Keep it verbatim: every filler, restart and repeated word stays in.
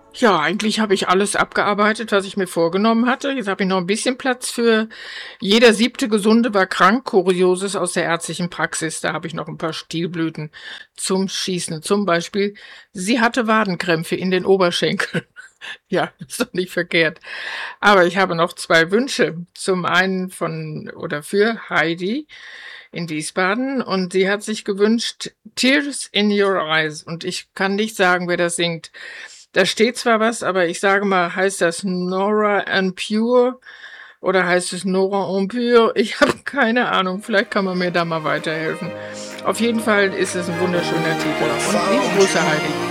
Ja, eigentlich habe ich alles abgearbeitet, was ich mir vorgenommen hatte. Jetzt habe ich noch ein bisschen Platz für jeder siebte Gesunde war krank. Kurioses aus der ärztlichen Praxis. Da habe ich noch ein paar Stilblüten zum Schießen. Zum Beispiel, sie hatte Wadenkrämpfe in den Oberschenkeln. Ja, ist doch nicht verkehrt. Aber ich habe noch zwei Wünsche. Zum einen von oder für Heidi in Wiesbaden und sie hat sich gewünscht Tears in Your Eyes und ich kann nicht sagen, wer das singt. Da steht zwar was, aber ich sage mal, heißt das Nora En Pure oder heißt es Nora En Pure? Ich habe keine Ahnung. Vielleicht kann man mir da mal weiterhelfen. Auf jeden Fall ist es ein wunderschöner Titel. Und liebe Grüße, Heidi.